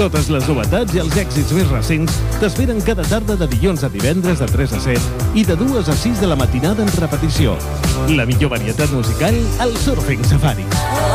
Totes les novetats i els èxits més recents t'esperen cada tarda de dilluns a divendres de 3 a 7 i de 2 a 6 de la matinada en repetició. La millor varietat musical al Surfing Safari.